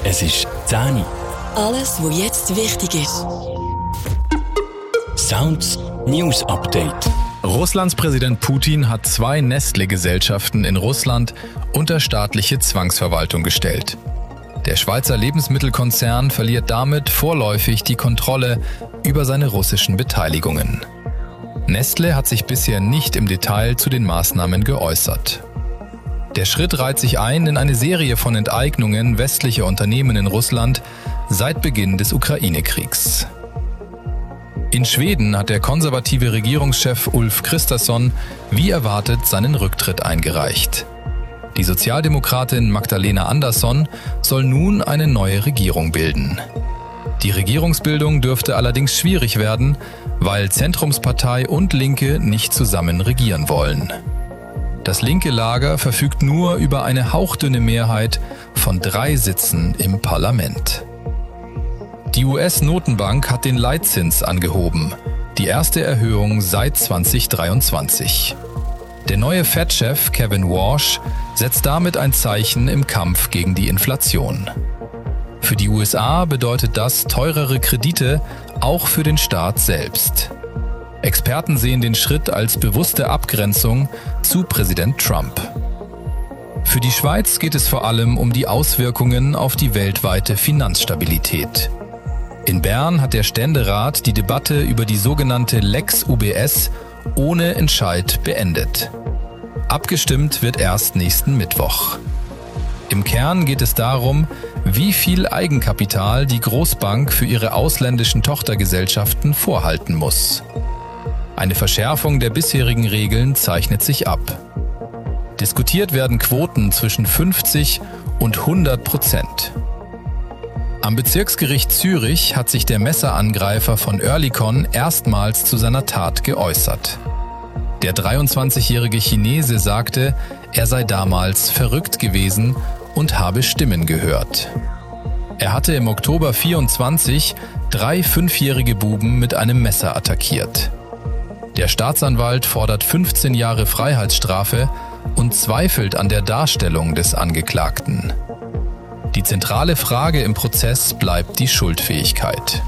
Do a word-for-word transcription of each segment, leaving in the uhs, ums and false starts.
Es ist zehn Uhr. Alles, was jetzt wichtig ist. Sounds News Update. Russlands Präsident Putin hat zwei Nestlé-Gesellschaften in Russland unter staatliche Zwangsverwaltung gestellt. Der Schweizer Lebensmittelkonzern verliert damit vorläufig die Kontrolle über seine russischen Beteiligungen. Nestlé hat sich bisher nicht im Detail zu den Maßnahmen geäußert. Der Schritt reiht sich ein in eine Serie von Enteignungen westlicher Unternehmen in Russland seit Beginn des Ukraine-Kriegs. In Schweden hat der konservative Regierungschef Ulf Kristersson wie erwartet seinen Rücktritt eingereicht. Die Sozialdemokratin Magdalena Andersson soll nun eine neue Regierung bilden. Die Regierungsbildung dürfte allerdings schwierig werden, weil Zentrumspartei und Linke nicht zusammen regieren wollen. Das linke Lager verfügt nur über eine hauchdünne Mehrheit von drei Sitzen im Parlament. Die U S-Notenbank hat den Leitzins angehoben, die erste Erhöhung seit zwanzig dreiundzwanzig. Der neue Fed-Chef Kevin Warsh setzt damit ein Zeichen im Kampf gegen die Inflation. Für die U S A bedeutet das teurere Kredite, auch für den Staat selbst. Experten sehen den Schritt als bewusste Abgrenzung zu Präsident Trump. Für die Schweiz geht es vor allem um die Auswirkungen auf die weltweite Finanzstabilität. In Bern hat der Ständerat die Debatte über die sogenannte Lex U B S ohne Entscheid beendet. Abgestimmt wird erst nächsten Mittwoch. Im Kern geht es darum, wie viel Eigenkapital die Großbank für ihre ausländischen Tochtergesellschaften vorhalten muss. Eine Verschärfung der bisherigen Regeln zeichnet sich ab. Diskutiert werden Quoten zwischen fünfzig und hundert Prozent. Am Bezirksgericht Zürich hat sich der Messerangreifer von Oerlikon erstmals zu seiner Tat geäußert. Der dreiundzwanzigjährige Chinese sagte, er sei damals verrückt gewesen und habe Stimmen gehört. Er hatte im Oktober vierundzwanzig drei fünfjährige Buben mit einem Messer attackiert. Der Staatsanwalt fordert fünfzehn Jahre Freiheitsstrafe und zweifelt an der Darstellung des Angeklagten. Die zentrale Frage im Prozess bleibt die Schuldfähigkeit.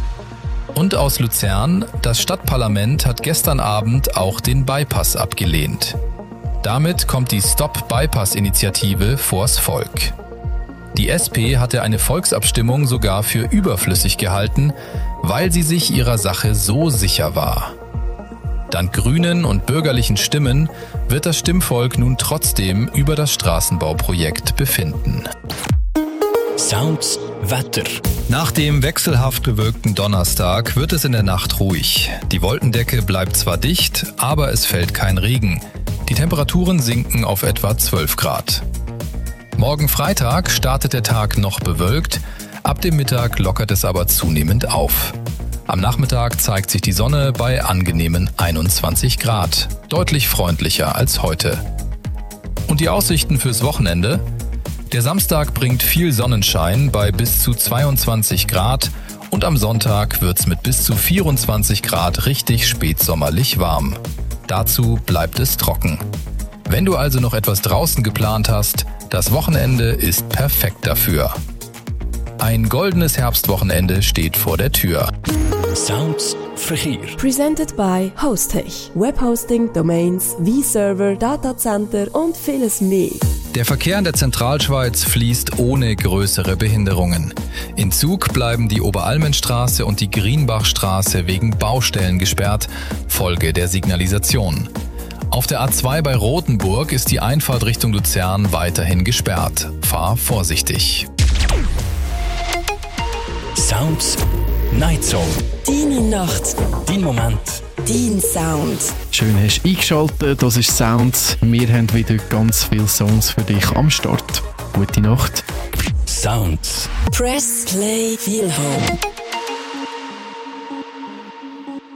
Und aus Luzern, das Stadtparlament hat gestern Abend auch den Bypass abgelehnt. Damit kommt die Stop-Bypass-Initiative vors Volk. Die S P hatte eine Volksabstimmung sogar für überflüssig gehalten, weil sie sich ihrer Sache so sicher war. Dank grünen und bürgerlichen Stimmen wird das Stimmvolk nun trotzdem über das Straßenbauprojekt befinden. Sounds Wetter. Nach dem wechselhaft bewölkten Donnerstag wird es in der Nacht ruhig. Die Wolkendecke bleibt zwar dicht, aber es fällt kein Regen. Die Temperaturen sinken auf etwa zwölf Grad. Morgen Freitag startet der Tag noch bewölkt, ab dem Mittag lockert es aber zunehmend auf. Am Nachmittag zeigt sich die Sonne bei angenehmen einundzwanzig Grad, deutlich freundlicher als heute. Und die Aussichten fürs Wochenende? Der Samstag bringt viel Sonnenschein bei bis zu zweiundzwanzig Grad und am Sonntag wird's mit bis zu vierundzwanzig Grad richtig spätsommerlich warm. Dazu bleibt es trocken. Wenn du also noch etwas draußen geplant hast, das Wochenende ist perfekt dafür. Ein goldenes Herbstwochenende steht vor der Tür. Sounds Verkehr. Presented by Hostech. Webhosting, Domains, V-Server, Datacenter und vieles mehr. Der Verkehr in der Zentralschweiz fließt ohne größere Behinderungen. In Zug bleiben die Oberalmenstraße und die Grienbachstraße wegen Baustellen gesperrt, Folge der Signalisation. Auf der A zwei bei Rothenburg ist die Einfahrt Richtung Luzern weiterhin gesperrt. Fahr vorsichtig. Sounds Night Zone. Deine Nacht. Dein Moment. Dein Sound. Schön hast du eingeschaltet, das ist Sounds. Wir haben wieder ganz viele Songs für dich am Start. Gute Nacht. Sounds. Press Play Feel Home.